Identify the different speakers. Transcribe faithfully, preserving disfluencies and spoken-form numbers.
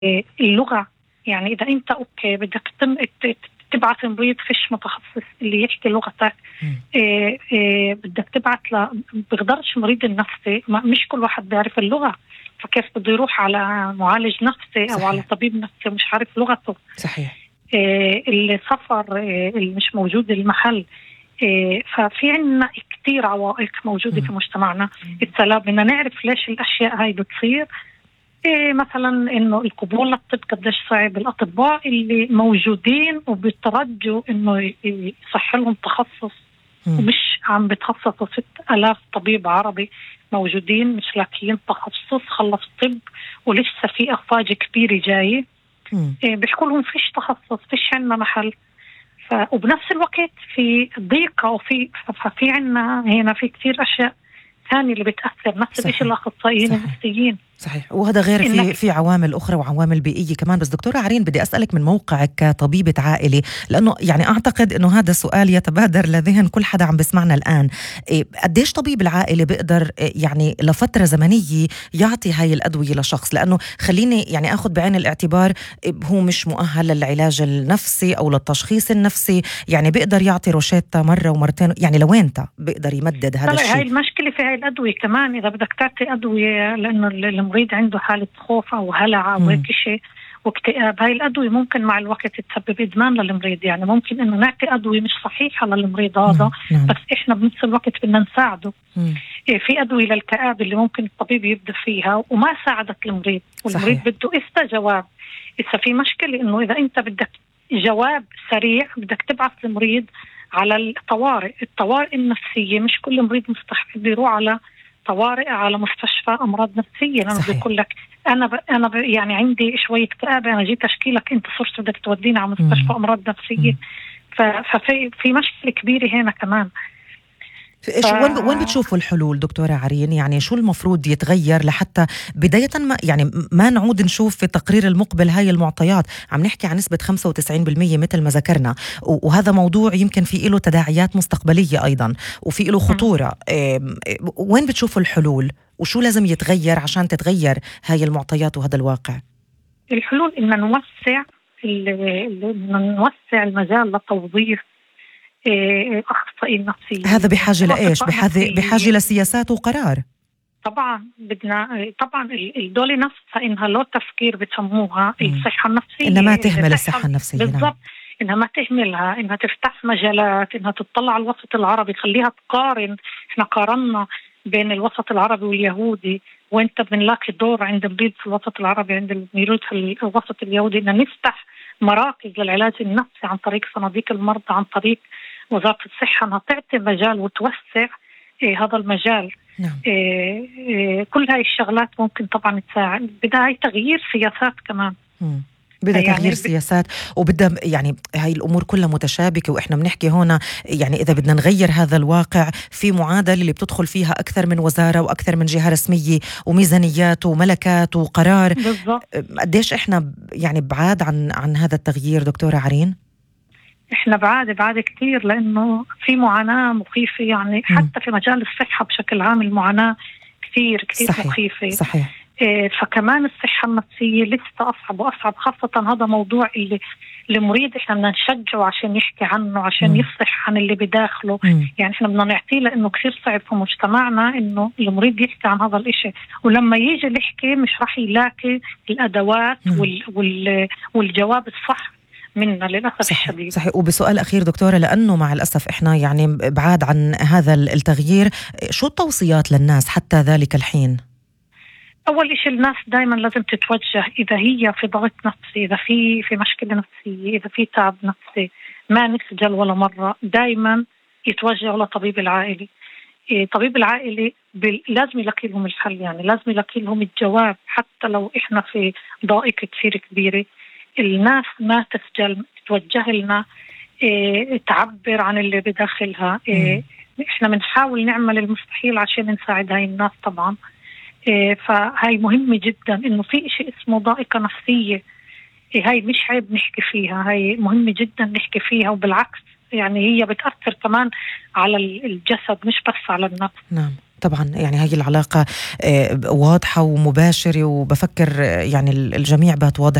Speaker 1: اللغة. يعني إذا أنت أوكي بدك تم تبعث مريض فيش متخصص اللي يحكي لغتك، إيه إيه بدك تبعث ل بقدرش مريض النفسي، مش كل واحد بيعرف اللغة، فكيف بده يروح على معالج نفسي أو
Speaker 2: صحيح.
Speaker 1: على طبيب نفسي مش عارف لغته.
Speaker 2: صحيح.
Speaker 1: إيه السفر، إيه اللي مش موجود المحل. إيه ففي عنا كتير عوائق موجودة م. في مجتمعنا. السلام بدنا نعرف ليش الأشياء هاي بتصير. إيه مثلا إنه القبول للطب قديش صعب، الأطباء اللي موجودين وبيترجوا إنه يصح لهم تخصص م. ومش عم بتخصصوا ست آلاف طبيب عربي موجودين مش لاقيين تخصص، خلص طب ولسه في أفواج كبيرة جاية. إيه بيحكوا لهم فيش تخصص، فيش عنا محل. ف... وبنفس الوقت في ضيقة وفي ففي عنا هنا في كثير أشياء ثانية اللي بتأثر، نفس الشيء الأخصائيين النفسيين.
Speaker 2: صحيح. وهذا غير في في عوامل أخرى وعوامل بيئية كمان. بس دكتورة عرين بدي أسألك من موقعك كطبيبة عائلة، لأنه يعني أعتقد أنه هذا السؤال يتبادر لذهن كل حدا عم بسمعنا الآن. قديش طبيب العائلة بيقدر يعني لفترة زمنية يعطي هاي الأدوية لشخص؟ لأنه خليني يعني أخذ بعين الاعتبار هو مش مؤهل للعلاج النفسي أو للتشخيص النفسي، يعني بيقدر يعطي روشتة مرة ومرتين، يعني لوين بيقدر يمدد هذا الشيء؟
Speaker 1: هاي المشكلة في هاي الأدوية كمان. إذا بدك تعطي أدوية لأنه المريض عنده حالة خوف أو هلع أو هيك شيء واكتئاب، هاي الأدوية ممكن مع الوقت تسبب إدمان للمريض. يعني ممكن إنه نعطي أدوية مش صحيحة للمريض هذا، بس إحنا بنفس الوقت بدنا نساعده. إيه في أدوية للكآبة اللي ممكن الطبيب يبدأ فيها وما ساعدت المريض، والمريض صحيح. بده إستا جواب. إذا في مشكلة إنه إذا أنت بدك جواب سريع بدك تبعث المريض على الطوارئ. الطوارئ النفسية مش كل مريض مستحيل بيروح على طوارئ على مستشفى أمراض نفسية، لأنه بيقول لك أنا ب... أنا ب... يعني عندي شوية كآبة، أنا جيت أشكي لك أنت صرت بدك تودينا على مستشفى أمراض نفسية. ف... ففي في مشكلة كبيرة هنا كمان.
Speaker 2: إيش ف... وين وين بتشوفوا الحلول دكتورة عرين؟ يعني شو المفروض يتغير لحتى بداية ما يعني ما نعود نشوف في التقرير المقبل هاي المعطيات؟ عم نحكي عن نسبة خمسة وتسعين بالمية مثل ما ذكرنا، وهذا موضوع يمكن في له تداعيات مستقبلية أيضا وفي له خطورة. وين بتشوفوا الحلول وشو لازم يتغير عشان تتغير هاي المعطيات وهذا الواقع؟
Speaker 1: الحلول إن نوسع نوسع المجال لتوظيف أخصائي نفسي.
Speaker 2: هذا بحاجة لإيش؟ بحاجة بحاجة لسياسات وقرار.
Speaker 1: طبعا بدنا طبعا الدولة نفسها إنها لو تفكير بسموها الصحة النفسية،
Speaker 2: إنها ما تهمل الصحة النفسية.
Speaker 1: بالضبط نعم. إنها ما تهملها، إنها تفتح مجالات، إنها تطلع على الوسط العربي، خليها تقارن. إحنا قارنا بين الوسط العربي واليهودي، وانت بنلاقي دور عند مريض في الوسط العربي عند المريض في الوسط اليهودي إن نفتح مراكز للعلاج النفسي عن طريق صناديق المرضى، عن طريق وزارة الصحة، أنها تعطي مجال وتوسع إيه هذا المجال.
Speaker 2: نعم.
Speaker 1: إيه إيه كل هاي الشغلات ممكن طبعا تساعد. بدها هاي تغيير سياسات كمان.
Speaker 2: مم. بدها يعني تغيير سياسات وبدها يعني هاي الأمور كلها متشابكة. وإحنا بنحكي هنا يعني إذا بدنا نغير هذا الواقع في معادلة اللي بتدخل فيها أكثر من وزارة وأكثر من جهة رسمية وميزانيات وملكات وقرار. قديش إحنا يعني بعاد عن عن هذا التغيير دكتورة عرين؟
Speaker 1: إحنا بعاد بعاد كتير، لأنه في معاناة مخيفة. يعني حتى في مجال الصحة بشكل عام المعاناة كتير كتير صحيح. مخيفة.
Speaker 2: صحيح.
Speaker 1: إيه فكمان الصحة النفسية لسه أصعب وأصعب، خاصة هذا موضوع اللي المريض إحنا بدنا نشجعه عشان يحكي عنه، عشان م. يصح عن اللي بداخله. م. يعني إحنا بدنا نعطيه، لأنه كثير صعب في مجتمعنا إنه المريض يحكي عن هذا الإشي، ولما يجي يحكي مش راح يلاقي الأدوات وال وال والجواب الصح منا للأسف
Speaker 2: صحيح.
Speaker 1: الشديد.
Speaker 2: صحيح. وبسؤال أخير دكتورة، لأنه مع الأسف إحنا يعني بعاد عن هذا التغيير، شو التوصيات للناس حتى ذلك الحين؟
Speaker 1: أول إشي الناس دائما لازم تتوجه إذا هي في ضغط نفسي، إذا في في مشكلة نفسية، إذا في تعب نفسي ما نسجل ولا مرة، دائما يتوجهوا لطبيب العائلي. إيه طبيب العائلي لازم يلاقي لهم الحل، يعني لازم يلاقي لهم الجواب. حتى لو إحنا في ضائقة كثير كبيرة، الناس ما تسجل تتوجه لنا، إيه تعبر عن اللي بداخلها. إيه إحنا بنحاول نعمل المستحيل عشان نساعد هاي الناس طبعا. إيه فهاي مهمة جدا، إنه في إشي اسمه ضائقة نفسية. إيه هاي مش عيب نحكي فيها، هاي مهمة جدا نحكي فيها. وبالعكس يعني هي بتأثر كمان على الجسد مش بس على النفس.
Speaker 2: نعم. طبعا يعني هاي العلاقة واضحة ومباشرة، وبفكر يعني الجميع بات واضح